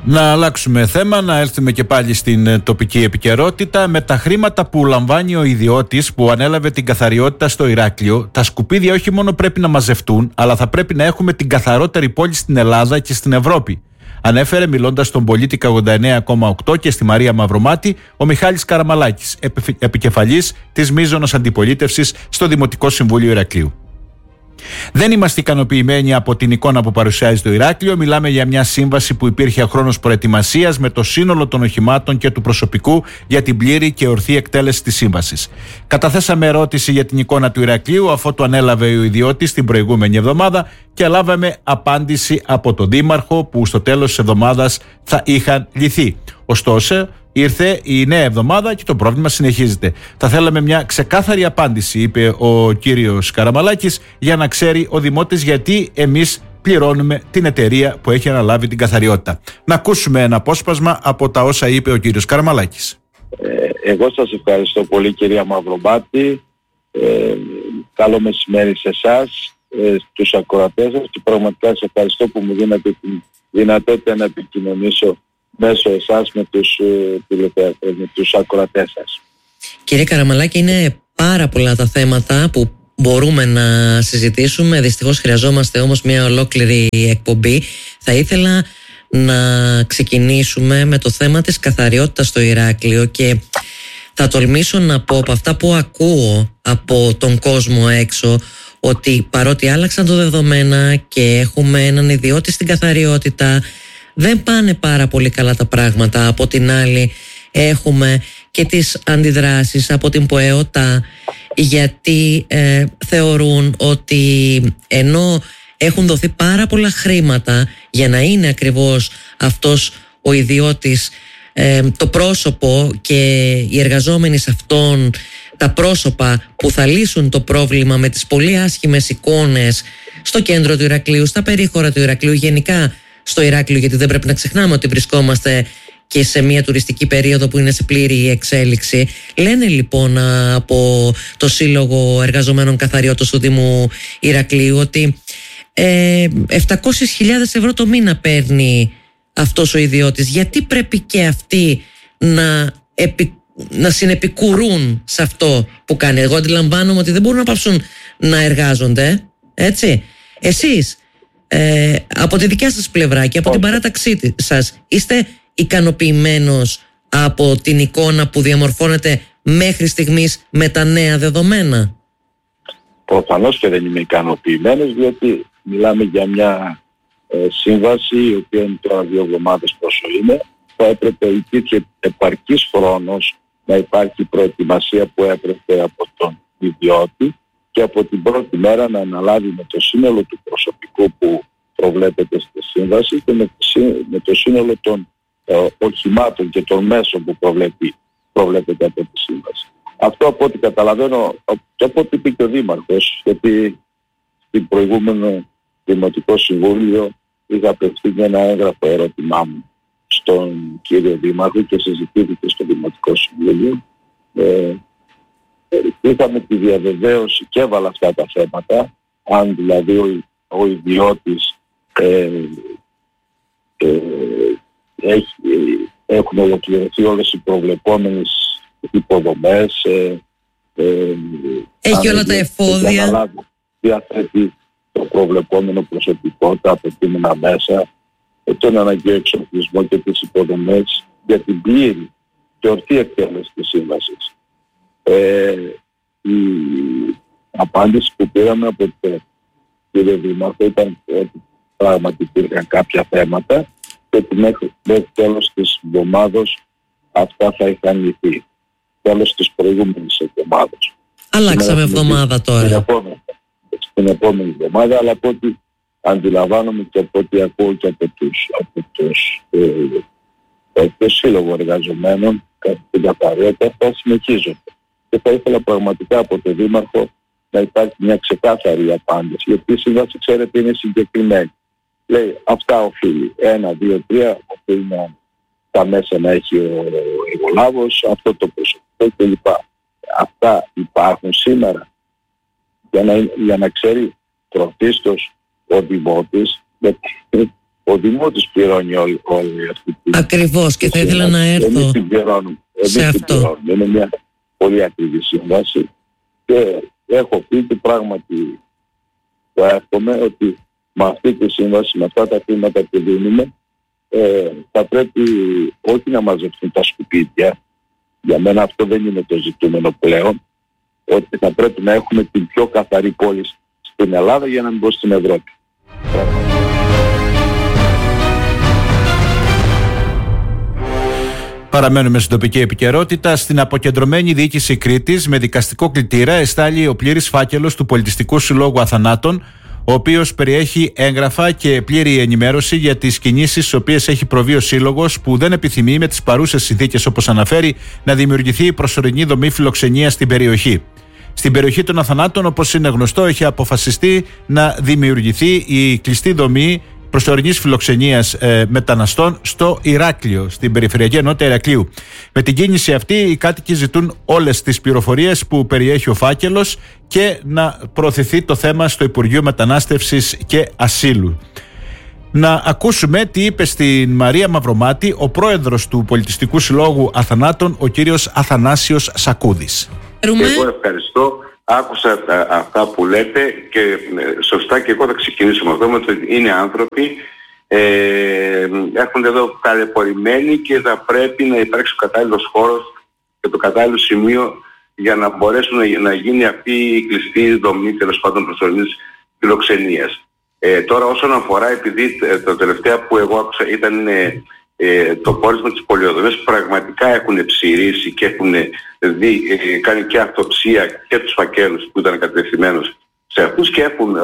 Να αλλάξουμε θέμα, να έρθουμε και πάλι στην τοπική επικαιρότητα. Με τα χρήματα που λαμβάνει ο ιδιώτης που ανέλαβε την καθαριότητα στο Ηράκλειο, τα σκουπίδια όχι μόνο πρέπει να μαζευτούν, αλλά θα πρέπει να έχουμε την καθαρότερη πόλη στην Ελλάδα και στην Ευρώπη. Ανέφερε μιλώντας στον Πολίτικα 89,8 και στη Μαρία Μαυρομάτη ο Μιχάλης Καραμαλάκης, επικεφαλής της μείζωνος αντιπολίτευσης στο Δημοτικό Συμβούλιο Ηρακλείου. Δεν είμαστε ικανοποιημένοι από την εικόνα που παρουσιάζει το Ηράκλειο. Μιλάμε για μια σύμβαση που υπήρχε χρόνος προετοιμασίας με το σύνολο των οχημάτων και του προσωπικού για την πλήρη και ορθή εκτέλεση της σύμβασης. Καταθέσαμε ερώτηση για την εικόνα του Ηρακλείου αφού το ανέλαβε ο ιδιώτης την προηγούμενη εβδομάδα και λάβαμε απάντηση από τον Δήμαρχο που στο τέλος της εβδομάδας θα είχαν λυθεί. Ωστόσο, ήρθε η νέα εβδομάδα και το πρόβλημα συνεχίζεται. Θα θέλαμε μια ξεκάθαρη απάντηση, είπε ο κύριος Καραμαλάκης, για να ξέρει ο Δημότης γιατί εμείς πληρώνουμε την εταιρεία που έχει αναλάβει την καθαριότητα. Να ακούσουμε ένα απόσπασμα από τα όσα είπε ο κύριος Καραμαλάκης. Εγώ σας ευχαριστώ πολύ, κυρία Μαυρομάτη. Καλό μεσημέρι σε εσάς, στους ακροατές σας, και πραγματικά σας ευχαριστώ που μου δίνετε τη δυνατότητα να επικοινωνήσω μέσω εσάς με τους ακροατές σας. Κύριε Καραμαλάκη, είναι πάρα πολλά τα θέματα που μπορούμε να συζητήσουμε. Δυστυχώς χρειαζόμαστε όμως μια ολόκληρη εκπομπή. Θα ήθελα να ξεκινήσουμε με το θέμα της καθαριότητας στο Ηράκλειο και θα τολμήσω να πω από αυτά που ακούω από τον κόσμο έξω ότι παρότι άλλαξαν το δεδομένα και έχουμε έναν ιδιώτη στην καθαριότητα, δεν πάνε πάρα πολύ καλά τα πράγματα. Από την άλλη έχουμε και τις αντιδράσεις από την ΠΟΕΟΤΑ, γιατί θεωρούν ότι ενώ έχουν δοθεί πάρα πολλά χρήματα για να είναι ακριβώς αυτός ο ιδιώτης το πρόσωπο και οι εργαζόμενοι σε αυτόν τα πρόσωπα που θα λύσουν το πρόβλημα με τις πολύ άσχημες εικόνες στο κέντρο του Ηρακλείου, στα περίχωρα του Ηρακλείου, γενικά στο Ηράκλειο, γιατί δεν πρέπει να ξεχνάμε ότι βρισκόμαστε και σε μια τουριστική περίοδο που είναι σε πλήρη εξέλιξη. Λένε λοιπόν από το Σύλλογο Εργαζομένων Καθαριώτων του Δήμου Ηρακλείου ότι 700.000 ευρώ το μήνα παίρνει αυτός ο ιδιώτης. Γιατί πρέπει και αυτοί να συνεπικουρούν σε αυτό που κάνει? Εγώ αντιλαμβάνομαι ότι δεν μπορούν να πάψουν να εργάζονται, έτσι. Εσείς από τη δικιά σας πλευρά και από την παράταξή σας, είστε ικανοποιημένος από την εικόνα που διαμορφώνεται μέχρι στιγμής με τα νέα δεδομένα? Προφανώς και δεν είμαι ικανοποιημένος, διότι μιλάμε για μια σύμβαση η οποία είναι τώρα 2 εβδομάδες πόσο είναι. Θα έπρεπε, υπήρχε επαρκής χρόνος να υπάρχει προετοιμασία που έπρεπε από τον ιδιώτη και από την πρώτη μέρα να αναλάβει με το σύνολο του προσωπικού που προβλέπεται στη σύμβαση και με το σύνολο των οχημάτων και των μέσων που προβλέπεται από τη σύμβαση. Αυτό από ό,τι καταλαβαίνω και από ό,τι είπε και ο Δήμαρχος, γιατί στην προηγούμενο Δημοτικό Συμβούλιο είχα απευθύνει ένα έγγραφο ερώτημά μου στον κύριο Δήμαρχο και συζητήθηκε στο Δημοτικό Συμβούλιο. Είχαμε τη διαβεβαίωση και έβαλα αυτά τα θέματα, αν δηλαδή ο ιδιώτης έχουν ολοκληρωθεί όλες οι προβλεπόμενες υποδομές, έχει όλα τα εφόδια, διαθέτει το προβλεπόμενο προσωπικό, τα απαιτούμενα μέσα, τον αναγκαίο εξοπλισμό και τις υποδομές για την πλήρη και ορθή εκτέλεση της σύμβασης. Η απάντηση που πήραμε από τον κύριο Δήμαρχο ήταν ότι πράγματι υπήρχαν κάποια θέματα και ότι μέχρι τέλος της εβδομάδος αυτά θα είχαν λυθεί. Τέλος της προηγούμενης εβδομάδας. Αλλάξαμε εβδομάδα τώρα. Στην επόμενη εβδομάδα, αλλά από ό,τι αντιλαμβάνομαι και από ό,τι ακούω και από το Σύλλογο Εργαζομένων κατά την καθαριότητα, αυτά συνεχίζονται. Και θα ήθελα πραγματικά από τον Δήμαρχο να υπάρχει μια ξεκάθαρη απάντηση, γιατί η σύμβαση, ξέρετε, είναι συγκεκριμένη. Λέει αυτά οφείλει 1, 2, 3, οφείλει τα μέσα να έχει ο εργολάβος, αυτό το προσωπικό κλπ. Αυτά υπάρχουν σήμερα για να ξέρει πρωτίστως ο Δημότης, γιατί Ο Δημότης πληρώνει όλη αυτή την... Ακριβώς, και θα ήθελα να έρθω εμείς την πληρώνουμε. σε αυτό. Είναι μια πολύ ακριβή σύμβαση και έχω πει και πράγματι το εύχομαι ότι με αυτή τη σύμβαση, με αυτά τα χρήματα που δίνουμε, θα πρέπει όχι να μαζευτούν τα σκουπίδια. Για μένα αυτό δεν είναι το ζητούμενο πλέον, ότι θα πρέπει να έχουμε την πιο καθαρή πόλη στην Ελλάδα για να μην πω στην Ευρώπη. Παραμένουμε στην τοπική επικαιρότητα. Στην αποκεντρωμένη διοίκηση Κρήτης, με δικαστικό κλητήρα, εστάλει ο πλήρης φάκελος του Πολιτιστικού Συλλόγου Αθανάτων, ο οποίος περιέχει έγγραφα και πλήρη ενημέρωση για τις κινήσεις στις οποίες έχει προβεί ο Σύλλογος, που δεν επιθυμεί με τις παρούσες συνθήκες, όπως αναφέρει, να δημιουργηθεί προσωρινή δομή φιλοξενίας στην περιοχή. Στην περιοχή των Αθανάτων, όπως είναι γνωστό, έχει αποφασιστεί να δημιουργηθεί η κλειστή δομή προσωρινής φιλοξενίας μεταναστών στο Ηράκλειο, στην περιφερειακή ενότητα Ηρακλείου. Με την κίνηση αυτή, οι κάτοικοι ζητούν όλες τις πληροφορίες που περιέχει ο φάκελος και να προωθηθεί το θέμα στο Υπουργείο Μετανάστευσης και Ασύλου. Να ακούσουμε τι είπε στην Μαρία Μαυρομάτη ο πρόεδρος του Πολιτιστικού Συλλόγου Αθανάτων, ο κύριος Αθανάσιος Σακούδης. Εγώ ευχαριστώ. Άκουσα αυτά που λέτε και σωστά, και εγώ θα ξεκινήσω με αυτό, με το ότι είναι άνθρωποι, έρχονται εδώ ταλαιπωρημένοι και θα πρέπει να υπάρξει ο κατάλληλος χώρος και το κατάλληλο σημείο για να μπορέσουν να γίνει αυτή η κλειστή δομή, τέλος πάντων, προσωρινής φιλοξενίας. Τώρα όσον αφορά, επειδή το τελευταίο που εγώ άκουσα ήταν το πόρισμα της πολιοδομίας, πραγματικά έχουν ψηρίσει και έχουν κάνει και αυτοψία και τους φακέλους που ήταν κατευθυνμένους σε αυτούς και έχουν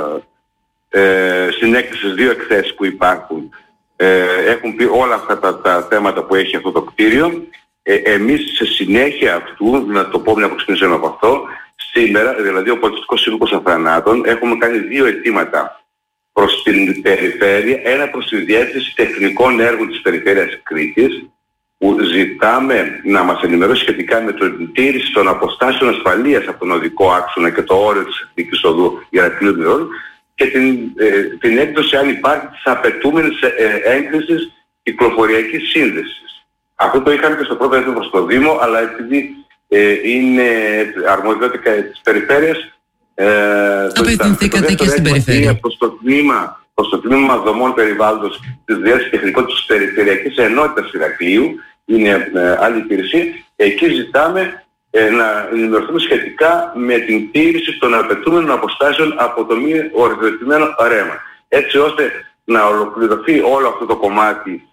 συνέκτηση στις 2 εκθέσεις που υπάρχουν. Έχουν πει όλα αυτά τα θέματα που έχει αυτό το κτίριο. Εμείς σε συνέχεια αυτού, να το πω μια αποξενήσεων από αυτό, σήμερα, δηλαδή ο Πολιτιστικός Σύλλογος Αθανάτων, έχουμε κάνει 2 αιτήματα προς την περιφέρεια, ένα προς τη Διεύθυνση Τεχνικών Έργων της Περιφέρειας Κρήτης, που ζητάμε να μας ενημερώσει σχετικά με την τήρηση των αποστάσεων ασφαλείας από τον οδικό άξονα και το όριο της εθνικής οδού Ηρακλείου Μυρών, και την έκδοση, αν υπάρχει, της απαιτούμενης έγκρισης κυκλοφοριακής σύνδεσης. Αυτό το είχαμε και στο πρώτο έτοιμο στο Δήμο, αλλά επειδή είναι αρμοδιότητα της περιφέρειας, απευθυνθήκατε και στην περιφέρεια. Προς το τμήμα δομών περιβάλλοντος της Διεύθυνσης Τεχνικών της Περιφερειακής Ενότητας Ηρακλείου, είναι άλλη υπηρεσία. Εκεί ζητάμε να ενημερωθούμε σχετικά με την τήρηση των απαιτούμενων αποστάσεων από το μη οριοθετημένο ρέμα, έτσι ώστε να ολοκληρωθεί όλο αυτό το κομμάτι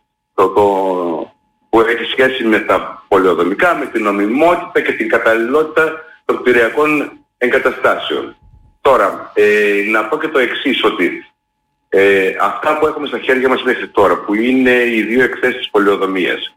που έχει σχέση με τα πολεοδομικά, με την νομιμότητα και την καταλληλότητα των κτηριακών εγκαταστάσεων. Τώρα, να πω και το εξής, ότι αυτά που έχουμε στα χέρια μας μέχρι τώρα, που είναι οι 2 εκθέσεις της πολεοδομίας,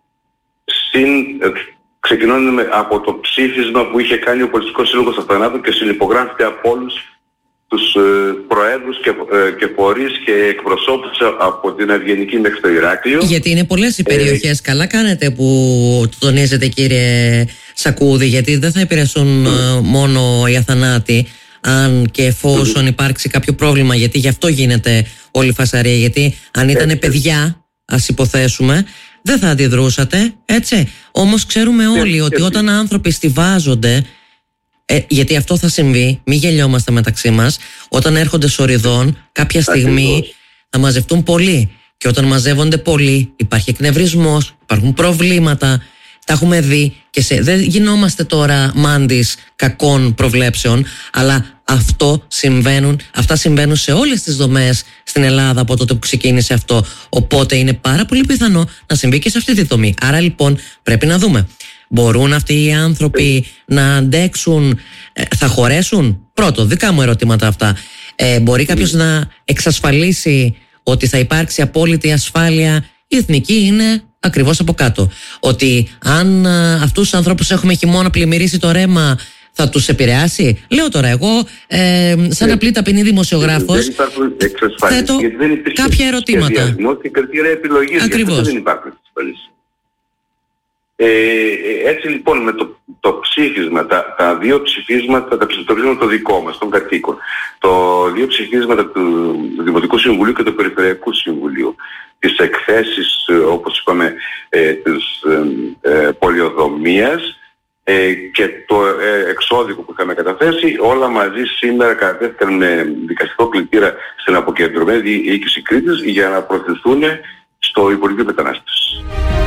ξεκινώνουμε από το ψήφισμα που είχε κάνει ο Πολιτιστικός Σύλλογος Αθανάτων και συνυπογράφηκε από όλους τους προέδρους και φορείς και εκπροσώπους από την Ευγενική μέχρι το Ηράκλειο. Γιατί είναι πολλές οι περιοχές. Καλά κάνετε που το τονίζετε, κύριε Σακούδη, γιατί δεν θα επηρεαστούν μόνο οι Αθανάτοι, αν και εφόσον υπάρξει κάποιο πρόβλημα, γιατί γι' αυτό γίνεται όλη η φασαρία. Γιατί αν ήταν παιδιά, ας υποθέσουμε, δεν θα αντιδρούσατε, έτσι. Όμως ξέρουμε όλοι ότι όταν άνθρωποι στιβάζονται, γιατί αυτό θα συμβεί, μην γελιόμαστε μεταξύ μας, όταν έρχονται σοριδών, κάποια στιγμή θα μαζευτούν πολλοί. Και όταν μαζεύονται πολλοί, υπάρχει εκνευρισμός, υπάρχουν προβλήματα. Τα έχουμε δει και δεν γινόμαστε τώρα μάντης κακών προβλέψεων, αλλά αυτά συμβαίνουν σε όλες τις δομές στην Ελλάδα από τότε που ξεκίνησε αυτό. Οπότε είναι πάρα πολύ πιθανό να συμβεί και σε αυτή τη δομή. Άρα λοιπόν πρέπει να δούμε. Μπορούν αυτοί οι άνθρωποι να αντέξουν, θα χωρέσουν? Πρώτο, δικά μου ερωτήματα αυτά. Μπορεί κάποιος να εξασφαλίσει ότι θα υπάρξει απόλυτη ασφάλεια? Η εθνική είναι ακριβώς από κάτω. Ότι αν αυτούς τους ανθρώπους έχουμε χειμώνα πλημμυρίσει το ρέμα, θα τους επηρεάσει? Λέω τώρα εγώ, σαν απλή ταπεινή δημοσιογράφος, θέτω κάποια ερωτήματα. Και κριτήρια επιλογής. Ακριβώς. Δεν υπάρχουν εξασφαλίσεις. Έτσι λοιπόν με το ψήφισμα, τα δύο ψηφίσματα, το δικό μας, των κατοίκων, δύο ψηφίσματα του Δημοτικού Συμβουλίου και του Περιφερειακού Συμβουλίου, τις εκθέσεις, όπως είπαμε, της πολιοδομίας και το εξώδικο που είχαμε καταθέσει, όλα μαζί σήμερα κατατέθηκαν με δικαστικό κλητήρα στην αποκεντρωμένη διοίκηση Κρήτης για να προωθηθούν στο Υπουργείο Μετανάστευσης.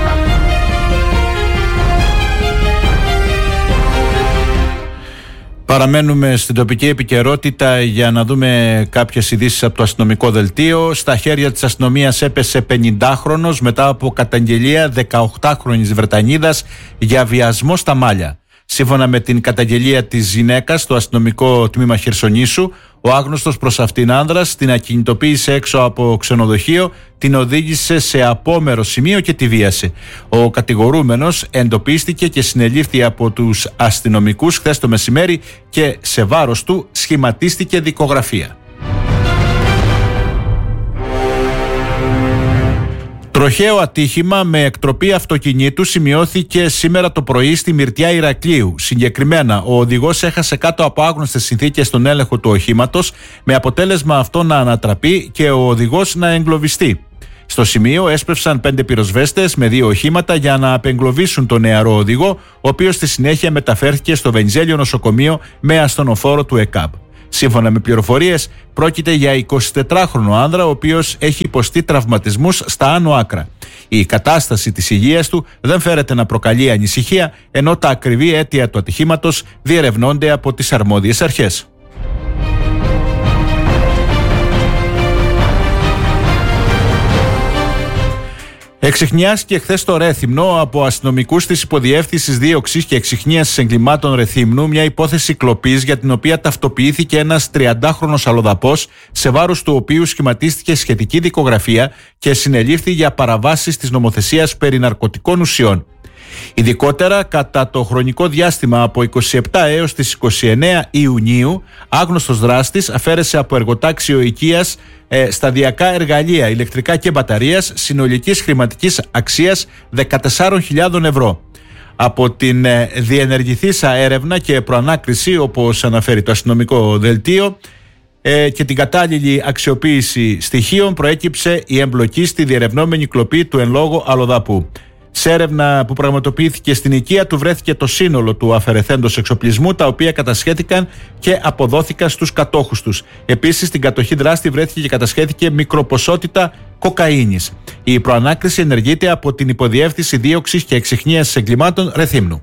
Παραμένουμε στην τοπική επικαιρότητα για να δούμε κάποιες ειδήσεις από το αστυνομικό δελτίο. Στα χέρια της αστυνομίας έπεσε 50χρονος μετά από καταγγελία 18χρονης Βρετανίδας για βιασμό στα Μάλια. Σύμφωνα με την καταγγελία της γυναίκας στο αστυνομικό τμήμα Χερσονήσου, ο άγνωστος προς αυτήν άνδρας την ακινητοποίησε έξω από ξενοδοχείο, την οδήγησε σε απόμερο σημείο και τη βίασε. Ο κατηγορούμενος εντοπίστηκε και συνελήφθη από τους αστυνομικούς χθες το μεσημέρι και σε βάρος του σχηματίστηκε δικογραφία. Τροχαίο ατύχημα με εκτροπή αυτοκινήτου σημειώθηκε σήμερα το πρωί στη Μυρτιά Ηρακλείου. Συγκεκριμένα, ο οδηγός έχασε κάτω από άγνωστες συνθήκες τον έλεγχο του οχήματος, με αποτέλεσμα αυτό να ανατραπεί και ο οδηγός να εγκλωβιστεί. Στο σημείο έσπευσαν 5 πυροσβέστες με 2 οχήματα για να απεγκλωβίσουν τον νεαρό οδηγό, ο οποίος στη συνέχεια μεταφέρθηκε στο Βενιζέλιο νοσοκομείο με ασθενοφόρο του ΕΚΑΒ. Σύμφωνα με πληροφορίες, πρόκειται για 24χρονο άνδρα, ο οποίος έχει υποστεί τραυματισμούς στα άνω άκρα. Η κατάσταση της υγείας του δεν φέρεται να προκαλεί ανησυχία, ενώ τα ακριβή αίτια του ατυχήματος διερευνώνται από τις αρμόδιες αρχές. Εξιχνιάστηκε χθες στο Ρέθυμνο από αστυνομικούς της Υποδιεύθυνσης Δίωξης και Εξιχνίασης Εγκλημάτων Ρεθύμνου μια υπόθεση κλοπής για την οποία ταυτοποιήθηκε ένας 30χρονος αλλοδαπός, σε βάρος του οποίου σχηματίστηκε σχετική δικογραφία και συνελήφθη για παραβάσεις της νομοθεσίας περί ναρκωτικών ουσιών. Ειδικότερα, κατά το χρονικό διάστημα από 27 έως τις 29 Ιουνίου, άγνωστος δράστης αφαίρεσε από εργοτάξιο οικίας σταδιακά εργαλεία, ηλεκτρικά και μπαταρίας συνολικής χρηματικής αξίας 14.000 ευρώ. Από την διενεργηθήσα έρευνα και προανάκριση, όπως αναφέρει το αστυνομικό δελτίο, και την κατάλληλη αξιοποίηση στοιχείων, προέκυψε η εμπλοκή στη διερευνόμενη κλοπή του εν λόγω αλλοδαπού. Σε έρευνα που πραγματοποιήθηκε στην οικία του βρέθηκε το σύνολο του αφαιρεθέντος εξοπλισμού, τα οποία κατασχέθηκαν και αποδόθηκαν στους κατόχους τους. Επίσης, στην κατοχή δράστη βρέθηκε και κατασχέθηκε μικροποσότητα κοκαίνης. Η προανάκριση ενεργείται από την Υποδιεύθυνση Δίωξης και Εξιχνίασης Εγκλημάτων Ρεθύμνου.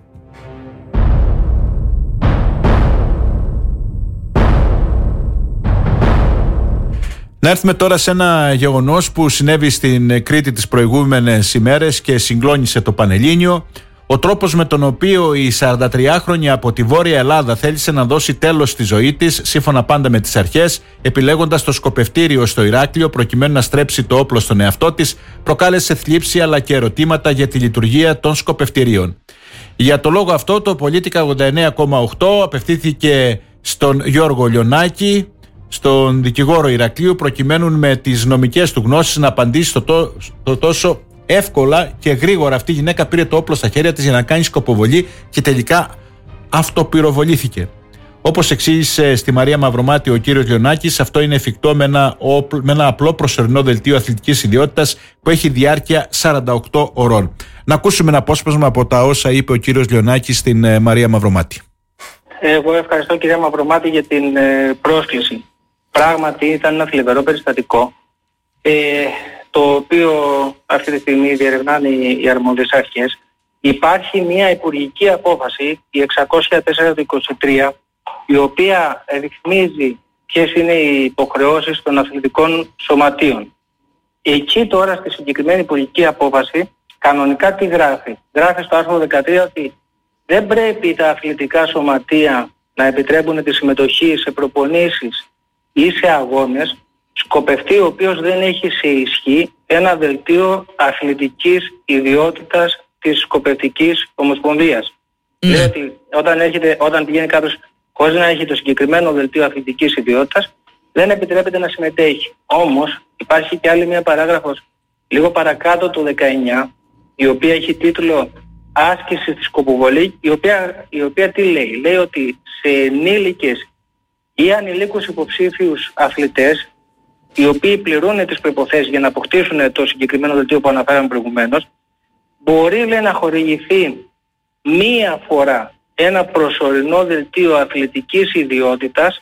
Να έρθουμε τώρα σε ένα γεγονός που συνέβη στην Κρήτη τις προηγούμενες ημέρες και συγκλώνησε το Πανελλήνιο. Ο τρόπος με τον οποίο η 43χρονη από τη Βόρεια Ελλάδα θέλησε να δώσει τέλος στη ζωή της, σύμφωνα πάντα με τις αρχές, επιλέγοντας το σκοπευτήριο στο Ηράκλειο προκειμένου να στρέψει το όπλο στον εαυτό της, προκάλεσε θλίψη αλλά και ερωτήματα για τη λειτουργία των σκοπευτηρίων. Για το λόγο αυτό, το Πολίτικα 89,8 απευθύνθηκε στον Γιώργο Λιονάκη, στον δικηγόρο Ηρακλείου, προκειμένου με τις νομικές του γνώσεις να απαντήσει το τόσο εύκολα και γρήγορα αυτή η γυναίκα πήρε το όπλο στα χέρια της για να κάνει σκοποβολή και τελικά αυτοπυροβολήθηκε. Όπως εξήγησε στη Μαρία Μαυρομάτη ο κύριος Λιονάκης, αυτό είναι εφικτό με ένα απλό προσωρινό δελτίο αθλητικής ιδιότητας που έχει διάρκεια 48 ωρών. Να ακούσουμε ένα απόσπασμα από τα όσα είπε ο κύριος Λιονάκης στην Μαρία Μαυρομάτη. Εγώ ευχαριστώ κυρία Μαυρομάτη για την πρόσκληση. Πράγματι ήταν ένα θλιβερό περιστατικό, το οποίο αυτή τη στιγμή διερευνάνε οι αρμόδιες αρχές. Υπάρχει μια υπουργική απόφαση, η 604-23, η οποία ρυθμίζει ποιες είναι οι υποχρεώσεις των αθλητικών σωματείων. Εκεί τώρα στη συγκεκριμένη υπουργική απόφαση κανονικά τι γράφει? Γράφει στο άρθρο 13 ότι δεν πρέπει τα αθλητικά σωματεία να επιτρέπουν τη συμμετοχή σε προπονήσεις ή σε αγώνες σκοπευτή ο οποίος δεν έχει σε ισχύ ένα δελτίο αθλητικής ιδιότητας της σκοπευτικής ομοσπονδίας. Λέει ότι όταν πηγαίνει κάποιος χωρίς να έχει το συγκεκριμένο δελτίο αθλητικής ιδιότητας, δεν επιτρέπεται να συμμετέχει. Όμως υπάρχει και άλλη μια παράγραφος λίγο παρακάτω το 19, η οποία έχει τίτλο άσκηση στη σκοποβολή, η οποία τι λέει? Λέει ότι σε ενήλικες ή ανηλίκους υποψήφιους αθλητές, οι οποίοι πληρούν τις προϋποθέσεις για να αποκτήσουν το συγκεκριμένο δελτίο που αναφέραμε προηγουμένως, μπορεί, λέει, να χορηγηθεί μία φορά ένα προσωρινό δελτίο αθλητικής ιδιότητας,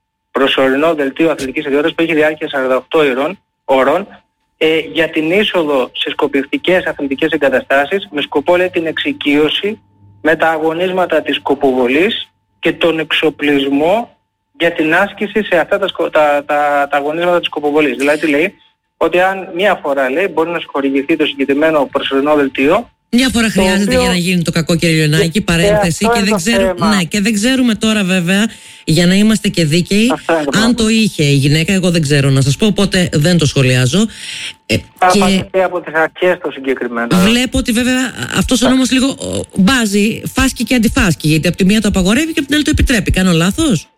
που έχει διάρκεια 48 ώρων, για την είσοδο σε σκοπευτικές αθλητικές εγκαταστάσεις, με σκοπό, λέει, την εξοικείωση με τα αγωνίσματα της σκοποβολής και τον εξοπλισμό για την άσκηση σε αυτά τα αγωνίσματα της σκοποβολής. Δηλαδή λέει ότι αν μία φορά, λέει, μπορεί να σου χορηγηθεί το συγκεκριμένο προσωρινό δελτίο. Μια φορά χρειάζεται για να γίνει το κακό, κύριε Λιονάκη, παρένθεση, και δεν ξέρουμε τώρα, βέβαια, για να είμαστε και δίκαιοι, αν το είχε η γυναίκα. Εγώ δεν ξέρω να σας πω, οπότε δεν το σχολιάζω. Και από τις αρχές το συγκεκριμένο. Βλέπω ότι βέβαια αυτός ο νόμος λίγο μπάζει, φάσκει και αντιφάσκει, γιατί από τη μία το απαγορεύει και από την άλλη το επιτρέπει. Κάνω λάθος?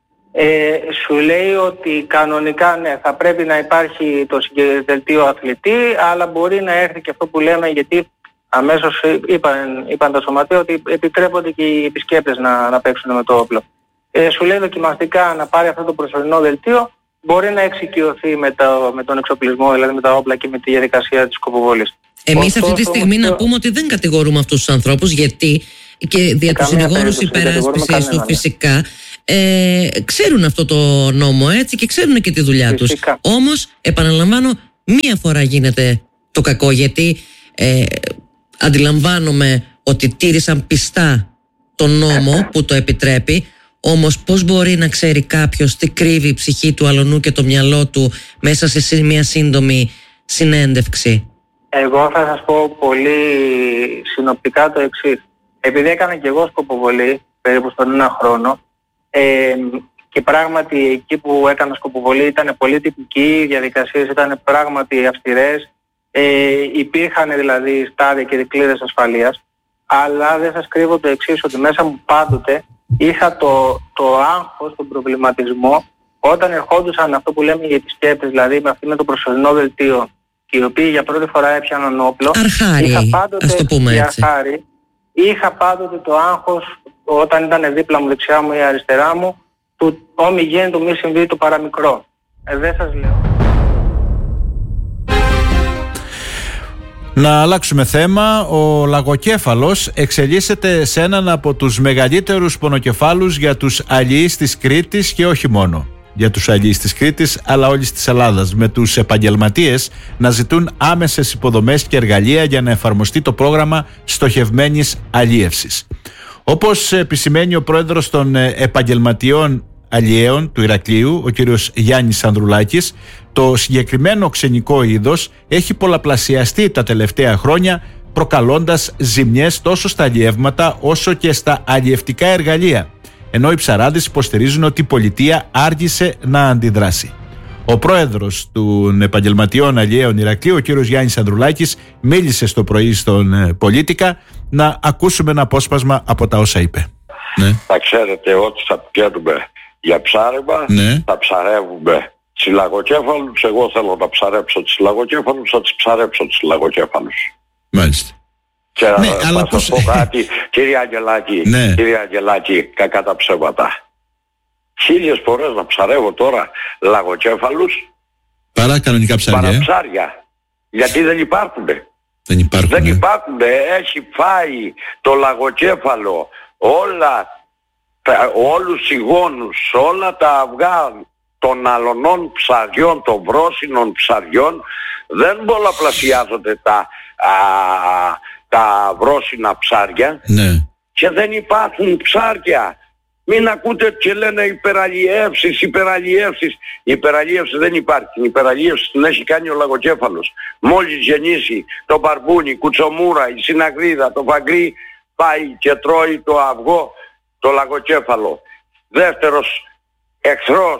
Σου λέει ότι κανονικά, ναι, θα πρέπει να υπάρχει το δελτίο αθλητή, αλλά μπορεί να έρθει και αυτό που λέμε, γιατί αμέσως είπαν τα σωματεία ότι επιτρέπονται και οι επισκέπτες να παίξουν με το όπλο. Σου λέει δοκιμαστικά να πάρει αυτό το προσωρινό δελτίο, μπορεί να εξοικειωθεί με τον εξοπλισμό, δηλαδή με τα όπλα και με τη διαδικασία της σκοποβολής. Εμείς αυτή τη στιγμή να πούμε ότι δεν κατηγορούμε αυτούς τους ανθρώπους, γιατί και δια τους συνηγόρους υπεράσπισης του φυσικά ξέρουν αυτό το νόμο, έτσι, και ξέρουν και τη δουλειά τους. Όμως, επαναλαμβάνω, μία φορά γίνεται το κακό, γιατί αντιλαμβάνομαι ότι τήρησαν πιστά τον νόμο που το επιτρέπει, όμως πώς μπορεί να ξέρει κάποιος τι κρύβει η ψυχή του αλωνού και το μυαλό του μέσα σε μια σύντομη συνέντευξη? Εγώ θα σας πω πολύ συνοπτικά το εξής. Επειδή έκανα και εγώ σκοποβολή περίπου στον ένα χρόνο, και πράγματι εκεί που έκανα σκοποβολή ήταν πολύ τυπική, οι διαδικασίες ήταν πράγματι αυστηρές, υπήρχαν δηλαδή στάδια και δικλείδες ασφαλείας, αλλά δεν σας κρύβω το εξής, ότι μέσα μου πάντοτε είχα το άγχος, τον προβληματισμό, όταν ερχόντουσαν αυτό που λέμε οι επισκέπτες, δηλαδή με το προσωρινό δελτίο, και οι οποίοι για πρώτη φορά έπιαναν όπλο. Αρχάρι, ας το πούμε έτσι. Είχα πάντοτε το άγχος, όταν ήταν δίπλα μου, δεξιά μου ή αριστερά μου, του όμοι γέννητο μη συμβεί το παραμικρό. Δεν σας λέω. Να αλλάξουμε θέμα. Ο λαγοκέφαλος εξελίσσεται σε έναν από τους μεγαλύτερους πονοκεφάλους για τους αλληλείς της Κρήτης, και όχι μόνο για τους αλληλείς της Κρήτης, αλλά όλης της Ελλάδας, με τους επαγγελματίες να ζητούν άμεσες υποδομές και εργαλεία για να εφαρμοστεί το πρόγραμμα στοχευμένης αλλίευσης. Όπως επισημαίνει ο πρόεδρος των επαγγελματιών αλλιέων του Ηρακλείου, ο κύριος Γιάννης Ανδρουλάκης, το συγκεκριμένο ξενικό είδος έχει πολλαπλασιαστεί τα τελευταία χρόνια, προκαλώντας ζημιές τόσο στα αλλιεύματα όσο και στα αλλιευτικά εργαλεία, ενώ οι ψαράδες υποστηρίζουν ότι η πολιτεία άργησε να αντιδράσει. Ο πρόεδρος των επαγγελματιών αλλιέων Ηρακλείου, ο κύριος Γιάννης Ανδρουλάκης, μίλησε στο πρωί στον Πολίτικα. Να ακούσουμε ένα απόσπασμα από τα όσα είπε. Ναι. Θα ξέρετε ότι θα πηγαίνουμε για ψάρεμα, ναι, θα ψαρεύουμε τις λαγοκέφαλους. Εγώ θέλω να ψαρέψω τις λαγοκέφαλους, θα τις ψαρέψω τις λαγοκέφαλους. Μάλιστα. Και ναι, θα σας πω κάτι, κύριε Αγγελάκη, ναι, κύριε Αγγελάκη, κακά τα ψέματα. 1000 φορές να ψαρεύω τώρα λαγοκέφαλους παρά κανονικά ψάρια. Παρά ψάρια. Γιατί δεν υπάρχουνε. Δεν υπάρχουνε. Έχει φάει το λαγοκέφαλο όλους οι γόνους, όλα τα αυγά των αλωνών ψαριών, των βρόσινων ψαριών. Δεν πολλαπλασιάζονται τα βρόσινα ψάρια, ναι, και δεν υπάρχουν ψάρια. Μην ακούτε και λένε υπεραλλιεύσεις. Η υπεραλλιεύση δεν υπάρχει. Η υπεραλλιεύση την έχει κάνει ο λαγοκέφαλος. Μόλις γεννήσει το μπαρμπούνι, η κουτσομούρα, η συναγρίδα, το φαγκρί, πάει και τρώει το αυγό, το λαγοκέφαλο. Δεύτερος εχθρός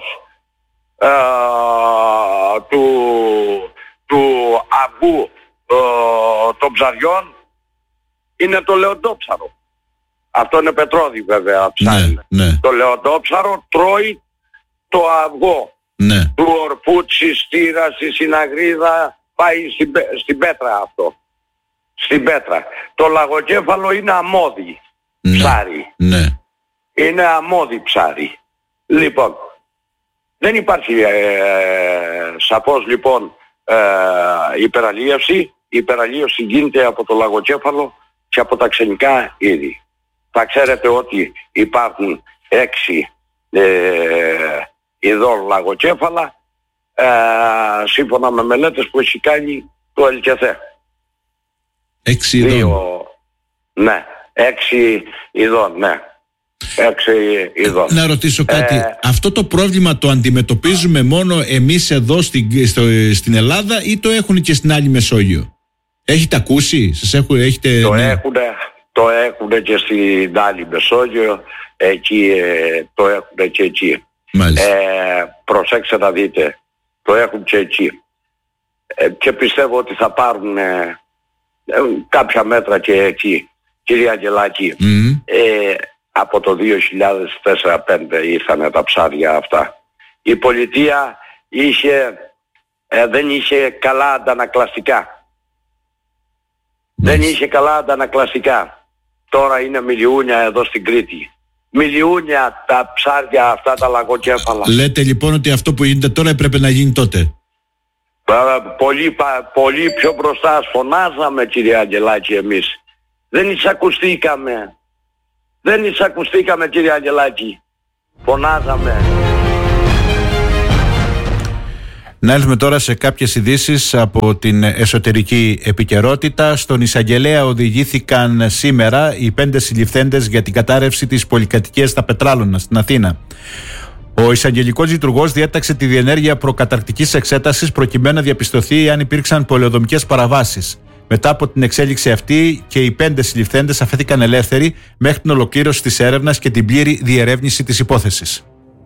του αυγού των ψαριών είναι το λεοντόψαρο. Αυτό είναι πετρώδι βέβαια ψάρι. Ναι, ναι. Το λεοντόψαρο τρώει το αυγό, ναι, του ορπούτσι, στήρας, η συναγρίδα, πάει στην πέτρα αυτό. στην πέτρα. Το λαγοκέφαλο είναι αμμώδη ψάρι. Ναι. Είναι αμμώδη ψάρι. Λοιπόν, δεν υπάρχει σαφώς λοιπόν υπεραλίευση. Η υπεραλίευση γίνεται από το λαγοκέφαλο και από τα ξενικά είδη. Θα ξέρετε ότι υπάρχουν 6 ειδών λαγοκέφαλα, σύμφωνα με μελέτες που έχει κάνει το ΕΛΚΕΘΕ. 6 ειδών. Ναι, 6 ειδών, ναι. 6 ειδών. Να ρωτήσω κάτι. Αυτό το πρόβλημα το αντιμετωπίζουμε μόνο εμείς εδώ στην Ελλάδα ή το έχουν και στην άλλη Μεσόγειο? Έχετε ακούσει? Έχετε... Το έχουν και στην άλλη Μεσόγειο. Εκεί το έχουν και εκεί. Προσέξτε να δείτε. Το έχουν και εκεί. Και πιστεύω ότι θα πάρουν κάποια μέτρα και εκεί. Κύριε Αγγελάκη, από το 2004-2005 ήρθαν τα ψάρια αυτά. Η πολιτεία δεν είχε καλά αντανακλαστικά. Δεν είχε καλά αντανακλαστικά. Τώρα είναι μιλιούνια εδώ στην Κρήτη. Μιλιούνια τα ψάρια αυτά τα λαγοκέφαλα. Λέτε λοιπόν ότι αυτό που γίνεται τώρα έπρεπε να γίνει τότε? Πολύ πιο μπροστά. Φωνάζαμε, κύριε Αγγελάκη, εμείς. Δεν εισακουστήκαμε. Δεν εισακουστήκαμε, κύριε Αγγελάκη. Φωνάζαμε. Να έλθουμε τώρα σε κάποιες ειδήσεις από την εσωτερική επικαιρότητα. Στον εισαγγελέα οδηγήθηκαν σήμερα οι 5 συλληφθέντες για την κατάρρευση της πολυκατοικίας στα Πετράλωνα στην Αθήνα. Ο εισαγγελικός λειτουργός διέταξε τη διενέργεια προκαταρκτικής εξέτασης προκειμένου να διαπιστωθεί αν υπήρξαν πολεοδομικές παραβάσεις. Μετά από την εξέλιξη αυτή και οι 5 συλληφθέντες αφέθηκαν ελεύθεροι μέχρι την ολοκλήρωση της έρευνας και την πλήρη διερεύνηση της υπόθεσης.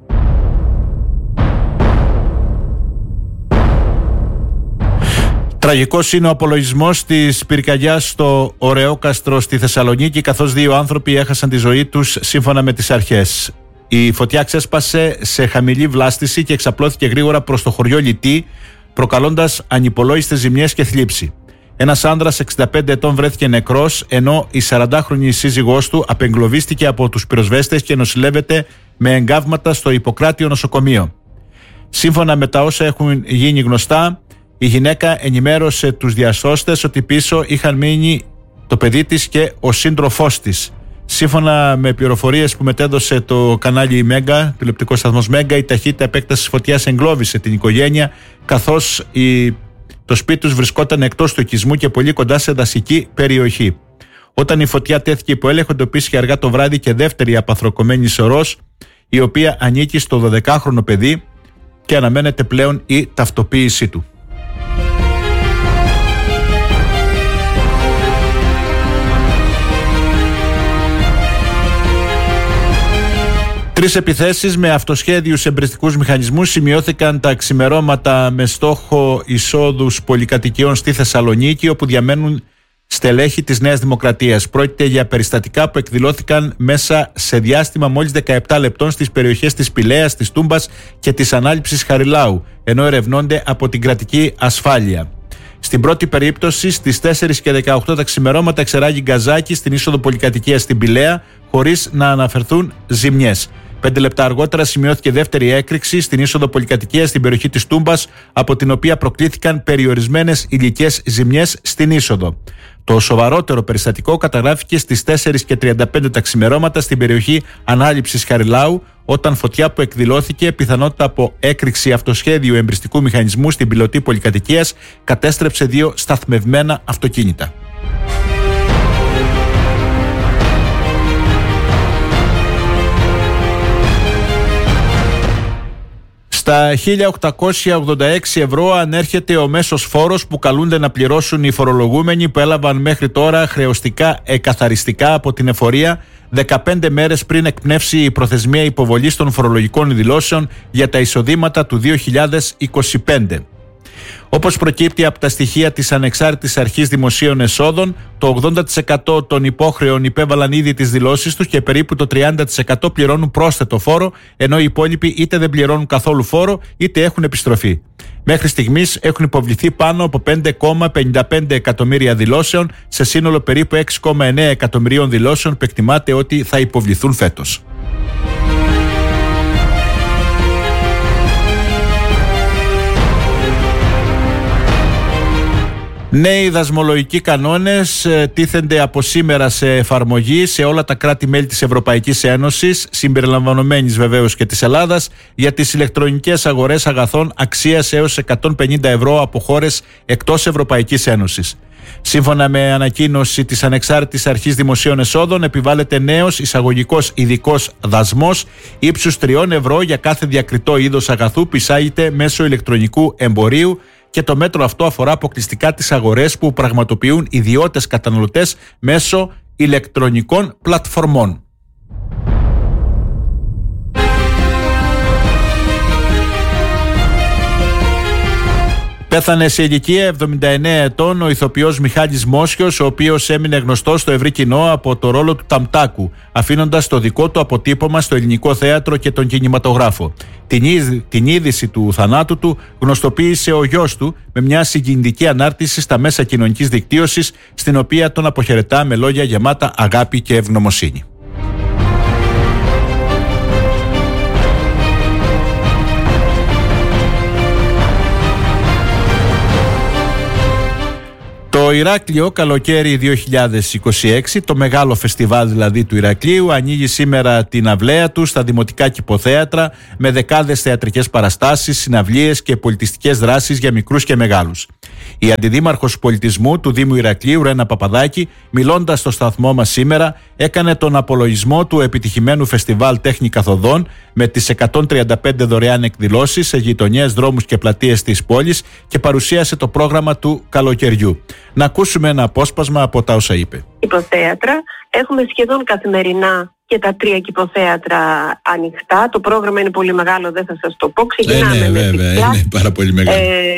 Τραγικός είναι ο απολογισμός της πυρκαγιάς στο Ωρεόκαστρο στη Θεσσαλονίκη, καθώς 2 άνθρωποι έχασαν τη ζωή τους σύμφωνα με τις αρχές. Η φωτιά ξέσπασε σε χαμηλή βλάστηση και εξαπλώθηκε γρήγορα προς το χωριό Λιτή, προκαλώντας ανυπολόγιστες ζημιές και θλίψη. Ένας άνδρας 65 ετών βρέθηκε νεκρός, ενώ η 40χρονη σύζυγός του απεγκλωβίστηκε από τους πυροσβέστες και νοσηλεύεται με εγκάβματα στο Ιπποκράτιο νοσοκομείο. Σύμφωνα με τα όσα έχουν γίνει γνωστά, η γυναίκα ενημέρωσε τους διασώστες ότι πίσω είχαν μείνει το παιδί της και ο σύντροφός της. Σύμφωνα με πληροφορίες που μετέδωσε το κανάλι Μέγκα, τηλεοπτικός σταθμός Μέγκα, η ταχύτητα επέκτασης φωτιάς εγκλώβησε την οικογένεια, καθώς το σπίτι τους βρισκόταν εκτός του οικισμού και πολύ κοντά σε δασική περιοχή. Όταν η φωτιά τέθηκε υπό έλεγχο, εντοπίστηκε αργά το βράδυ και δεύτερη απανθρακωμένη σωρός, η οποία ανήκει στο 12χρονο παιδί και αναμένεται πλέον η ταυτοποίησή του. Τρεις επιθέσεις με αυτοσχέδιους εμπριστικούς μηχανισμούς σημειώθηκαν τα ξημερώματα με στόχο εισόδους πολυκατοικιών στη Θεσσαλονίκη, όπου διαμένουν στελέχη της Νέας Δημοκρατίας. Πρόκειται για περιστατικά που εκδηλώθηκαν μέσα σε διάστημα μόλις 17 λεπτών στις περιοχές της Πηλαίας, της Τούμπας και της Ανάληψης Χαριλάου, ενώ ερευνώνται από την κρατική ασφάλεια. Στην πρώτη περίπτωση, στις 4 και 18 τα ξημερώματα εξεράγει γκαζάκι στην είσοδο πολυκατοικίας στην Πηλαία, χωρίς να αναφερθούν ζημιές. 5 λεπτά αργότερα σημειώθηκε δεύτερη έκρηξη στην είσοδο πολυκατοικίας στην περιοχή της Τούμπας, από την οποία προκλήθηκαν περιορισμένες υλικές ζημιές στην είσοδο. Το σοβαρότερο περιστατικό καταγράφηκε στις 4 και 35 τα ξημερώματα στην περιοχή Ανάληψης Χαριλάου, όταν φωτιά που εκδηλώθηκε πιθανότητα από έκρηξη αυτοσχέδιου εμπριστικού μηχανισμού στην πιλωτή πολυκατοικίας κατέστρεψε 2 σταθμευμένα αυτοκίνητα. Στα 1.886 ευρώ ανέρχεται ο μέσος φόρος που καλούνται να πληρώσουν οι φορολογούμενοι που έλαβαν μέχρι τώρα χρεωστικά εκαθαριστικά από την εφορία 15 μέρες πριν εκπνεύσει η προθεσμία υποβολής των φορολογικών δηλώσεων για τα εισοδήματα του 2025. Όπως προκύπτει από τα στοιχεία της Ανεξάρτητης Αρχής Δημοσίων Εσόδων, το 80% των υπόχρεων υπέβαλαν ήδη τις δηλώσεις τους και περίπου το 30% πληρώνουν πρόσθετο φόρο, ενώ οι υπόλοιποι είτε δεν πληρώνουν καθόλου φόρο είτε έχουν επιστροφή. Μέχρι στιγμής έχουν υποβληθεί πάνω από 5,55 εκατομμύρια δηλώσεων σε σύνολο περίπου 6,9 εκατομμυρίων δηλώσεων που εκτιμάται ότι θα υποβληθούν φέτος. Νέοι δασμολογικοί κανόνες τίθενται από σήμερα σε εφαρμογή σε όλα τα κράτη-μέλη της Ευρωπαϊκής Ένωσης, συμπεριλαμβανομένης βεβαίως και της Ελλάδας, για τις ηλεκτρονικές αγορές αγαθών αξίας έως 150 ευρώ από χώρες εκτός Ευρωπαϊκής Ένωσης. Σύμφωνα με ανακοίνωση της Ανεξάρτητης Αρχής Δημοσίων Εσόδων, επιβάλλεται νέος εισαγωγικός ειδικός δασμός ύψους 3 ευρώ για κάθε διακριτό είδος αγαθού που εισάγεται μέσω ηλεκτρονικού εμπορίου, και το μέτρο αυτό αφορά αποκλειστικά τις αγορές που πραγματοποιούν ιδιώτες καταναλωτές μέσω ηλεκτρονικών πλατφορμών. Πέθανε σε ηλικία 79 ετών ο ηθοποιός Μιχάλης Μόσιος, ο οποίος έμεινε γνωστός στο ευρύ κοινό από το ρόλο του Ταμτάκου, αφήνοντας το δικό του αποτύπωμα στο ελληνικό θέατρο και τον κινηματογράφο. Την είδηση του θανάτου του γνωστοποίησε ο γιος του με μια συγκινητική ανάρτηση στα μέσα κοινωνικής δικτύωσης, στην οποία τον αποχαιρετά με λόγια γεμάτα αγάπη και ευγνωμοσύνη. Το Ηράκλειο καλοκαίρι 2026, το μεγάλο φεστιβάλ δηλαδή του Ηρακλείου, ανοίγει σήμερα την αυλαία του στα δημοτικά κηποθέατρα με δεκάδες θεατρικές παραστάσεις, συναυλίες και πολιτιστικές δράσεις για μικρούς και μεγάλους. Η Αντιδήμαρχος Πολιτισμού του Δήμου Ηρακλείου, Ρένα Παπαδάκη, μιλώντας στο σταθμό μας σήμερα, έκανε τον απολογισμό του επιτυχημένου φεστιβάλ Τέχνη Καθοδών με τις 135 δωρεάν εκδηλώσεις σε γειτονιές, δρόμους και πλατείες της πόλης και παρουσίασε το πρόγραμμα του καλοκαιριού. Να ακούσουμε ένα απόσπασμα από τα όσα είπε. Κηποθέατρα. Έχουμε σχεδόν καθημερινά και τα 3 κηποθέατρα ανοιχτά. Το πρόγραμμα είναι πολύ μεγάλο, δεν θα σας το πω. Ξεκινάμε με βέβαια, είναι πάρα πολύ μεγάλο.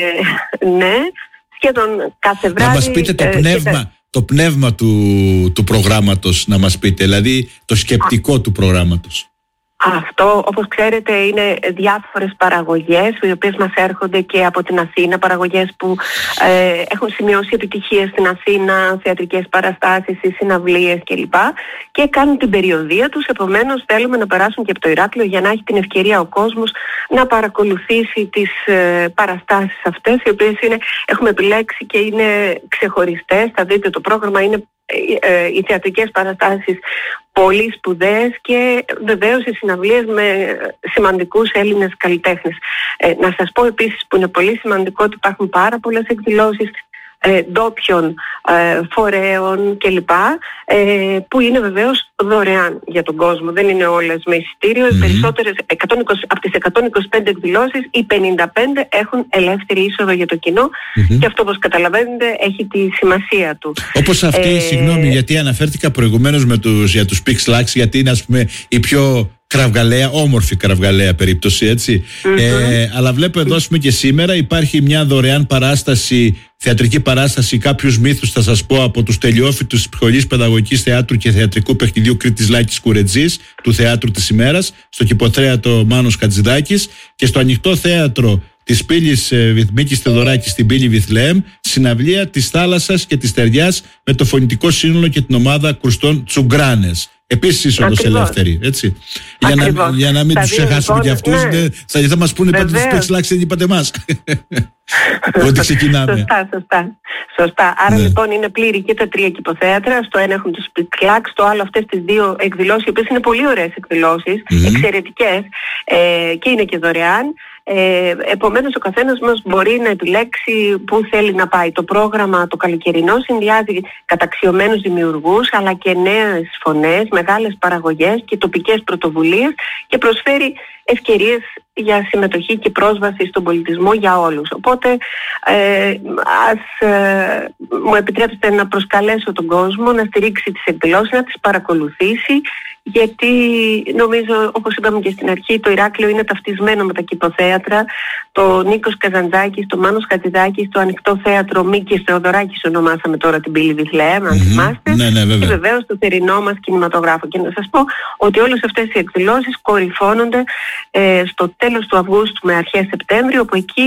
Ναι, σχεδόν κάθε βράδυ. Να μας πείτε το πνεύμα του προγράμματος, να μας πείτε, δηλαδή το σκεπτικό του προγράμματος. Αυτό, όπως ξέρετε, είναι διάφορες παραγωγές οι οποίες μας έρχονται και από την Αθήνα, παραγωγές που έχουν σημειώσει επιτυχίες στην Αθήνα, θεατρικές παραστάσεις, συναυλίες κλπ. Και κάνουν την περιοδεία τους, επομένως θέλουμε να περάσουν και από το Ηράκλειο για να έχει την ευκαιρία ο κόσμος να παρακολουθήσει τις παραστάσεις αυτές, οι οποίες έχουμε επιλέξει και είναι ξεχωριστές. Θα δείτε το πρόγραμμα, είναι οι θεατρικές παραστάσεις πολύ σπουδαίες και βεβαίως οι συναυλίες με σημαντικούς Έλληνες καλλιτέχνες. Να σας πω επίσης που είναι πολύ σημαντικό ότι υπάρχουν πάρα πολλές εκδηλώσεις ντόπιων φορέων κλπ. Που είναι βεβαίως δωρεάν για τον κόσμο. Δεν είναι όλες με εισιτήριο. Περισσότερες, από τις 125 εκδηλώσεις, οι 55 έχουν ελεύθερη είσοδο για το κοινό και αυτό, όπως καταλαβαίνετε, έχει τη σημασία του. Όπως αυτή, συγγνώμη γιατί αναφέρθηκα προηγουμένως για τους Pix Lux, γιατί είναι, ας πούμε, η πιο κραυγαλαία, όμορφη κραυγαλαία περίπτωση, έτσι. Αλλά βλέπω εδώ, ας πούμε, και σήμερα υπάρχει μια δωρεάν παράσταση, θεατρική παράσταση, κάποιους μύθους θα σας πω, από τους τελειόφοιτους της Σχολής Παιδαγωγικής Θεάτρου και Θεατρικού Παιχνιδιού Κρήτης Λάκης Κουρετζής, του Θεάτρου της ημέρας, στο κηποθέατρο Μάνος Χατζηδάκης, και στο ανοιχτό θέατρο της πύλης Μίκης Θεοδωράκης στην πύλη Βιθλεέμ, συναυλία της θάλασσας και της Στεριάς με το φωνητικό σύνολο και την ομάδα Κρουστών Τσουγκράνες. Επίσης είσοδος ελεύθερη, έτσι. Για να μην τους ξεχάσουμε και αυτούς, θα μας πούνε πότε τους Pix Lux δεν είπατε εμάς. Ότι ξεκινάμε. Σωστά. Άρα λοιπόν είναι πλήρη και τα 3 κηποθέατρα. Στο ένα έχουν τους Pix Lux, στο άλλο αυτές τις 2 εκδηλώσεις, οι οποίες είναι πολύ ωραίες εκδηλώσεις, εξαιρετικές, και είναι και δωρεάν. Επομένως ο καθένας μας μπορεί να επιλέξει πού θέλει να πάει. Το πρόγραμμα το καλοκαιρινό συνδυάζει καταξιωμένους δημιουργούς αλλά και νέες φωνές, μεγάλες παραγωγές και τοπικές πρωτοβουλίες και προσφέρει ευκαιρίες για συμμετοχή και πρόσβαση στον πολιτισμό για όλους. Οπότε μου επιτρέψετε να προσκαλέσω τον κόσμο να στηρίξει τις εκδηλώσεις, να τις παρακολουθήσει, γιατί νομίζω, όπως είπαμε και στην αρχή, το Ηράκλειο είναι ταυτισμένο με τα κηποθέατρα. Το Νίκος Καζαντζάκης, το Μάνος Χατζηδάκης, το ανοιχτό θέατρο Μίκης Θεοδωράκης ονομάσαμε τώρα την πύλη Βιθλεέμ, αν θυμάστε. Ναι, και βεβαίως το θερινό μας κινηματογράφο. Και να σας πω ότι όλες αυτές οι εκδηλώσεις κορυφώνονται στο τέλος του Αυγούστου με αρχές Σεπτέμβρη, όπου εκεί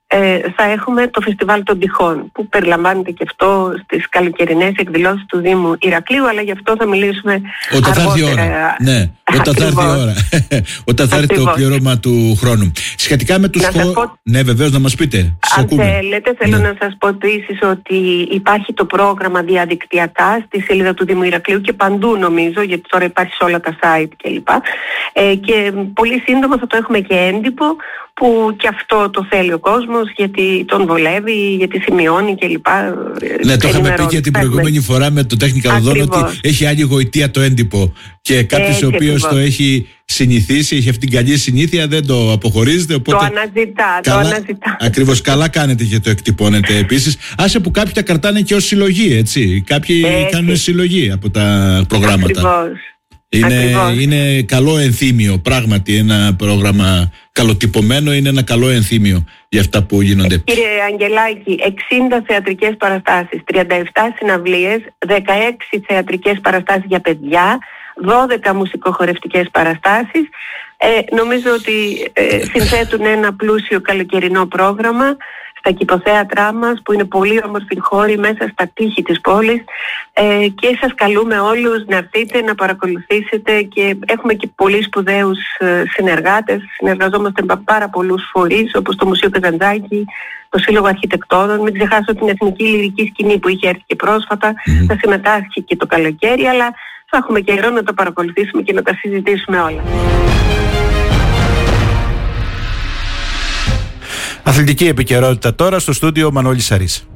θα έχουμε το Φεστιβάλ των Τυχών, που περιλαμβάνεται και αυτό στις καλοκαιρινές εκδηλώσεις του Δήμου Ηρακλείου, αλλά γι' αυτό θα μιλήσουμε όταν αργότερα. Θα έρθει η ώρα. Ναι, όταν θα έρθει η ώρα. Όταν θα έρθει το πληρώμα του χρόνου. Σχετικά με τους ναι, βεβαίως, να μας πείτε. Αν θέλετε, θέλω να σας πω επίσης ότι υπάρχει το πρόγραμμα διαδικτυακά στη σελίδα του Δήμου Ηρακλείου και παντού, νομίζω, γιατί τώρα υπάρχει σε όλα τα site κλπ. Και πολύ σύντομα θα το έχουμε και έντυπο, που και αυτό το θέλει ο κόσμος, γιατί τον βολεύει, γιατί σημειώνει κλπ. Ναι, το είχαμε πει και την προηγούμενη φορά με το Technical Zone, ότι έχει άλλη γοητεία το έντυπο. Και κάποιος ο οποίος το έχει συνηθίσει, έχει αυτή την καλή συνήθεια, δεν το αποχωρίζεται. Οπότε το αναζητά. Ακριβώς, καλά κάνετε και το εκτυπώνετε επίσης. Άσε που κάποιοι τα κρατάνε και ως συλλογή, έτσι. Κάποιοι κάνουν συλλογή από τα προγράμματα. Είναι καλό ενθύμιο, πράγματι. Ένα πρόγραμμα καλοτυπωμένο είναι ένα καλό ενθύμιο για αυτά που γίνονται. Κύριε Αγγελάκη, 60 θεατρικές παραστάσεις, 37 συναυλίες, 16 θεατρικές παραστάσεις για παιδιά, 12 μουσικοχορευτικές παραστάσεις. Νομίζω ότι συνθέτουν ένα πλούσιο καλοκαιρινό πρόγραμμα στα κηποθέατρά μας, που είναι πολύ όμορφοι χώροι μέσα στα τείχη της πόλης, και σας καλούμε όλους να έρθετε, να παρακολουθήσετε, και έχουμε και πολύ σπουδαίους συνεργάτες. Συνεργαζόμαστε με πάρα πολλούς φορείς, όπως το Μουσείο Καζαντζάκη, το Σύλλογο Αρχιτεκτόνων. Μην ξεχάσω την Εθνική Λυρική Σκηνή που είχε έρθει και πρόσφατα, θα συμμετάσχει και το καλοκαίρι, αλλά θα έχουμε καιρό να το παρακολουθήσουμε και να τα συζητήσουμε όλα. Αθλητική επικαιρότητα τώρα, στο στούντιο Μανώλης Σαρής.